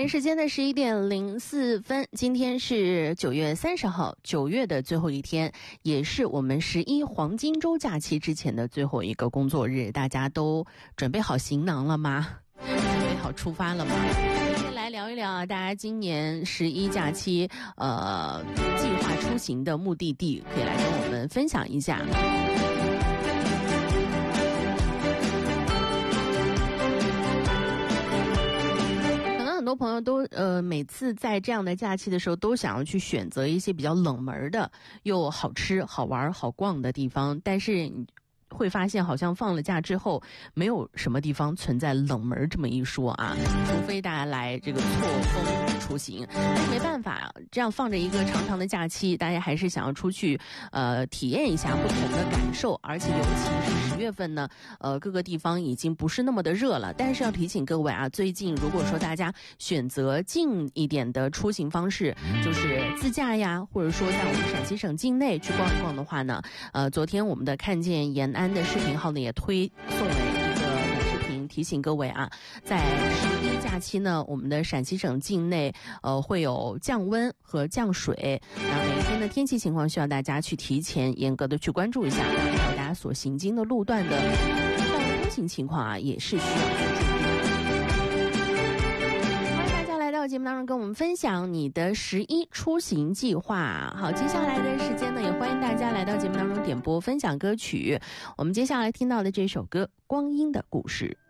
北京时间的11点04分，今天是9月30号，9月的最后一天，也是我们11黄金周假期之前的最后一个工作日。大家都准备好行囊了吗？准备好出发了吗？今天来聊一聊啊，大家今年11假期计划出行的目的地，可以来跟我们分享一下。很多朋友都每次在这样的假期的时候都想要去选择一些比较冷门的又好吃好玩好逛的地方，但是你会发现好像放了假之后没有什么地方存在冷门这么一说啊，除非大家来这个错峰出行，但是没办法，这样放着一个长长的假期，大家还是想要出去体验一下不同的感受，而且尤其是10月份呢，各个地方已经不是那么的热了，但是要提醒各位啊，最近如果说大家选择近一点的出行方式，就是自驾呀，或者说在我们陕西省境内去逛一逛的话呢，昨天我们的看见延安的视频号呢也推送了一个短视频，提醒各位啊，在11假期呢，我们的陕西省境内会有降温和降水，那每一天的天气情况需要大家去提前严格的去关注一下，还有大家所行经的路段的通行情况啊，也是需要去注意的。欢迎大家来到节目当中跟我们分享你的11出行计划。好，接下来的时间呢，也欢迎大家来到节目当中点播分享歌曲。我们接下来听到的这首歌《光阴的故事》。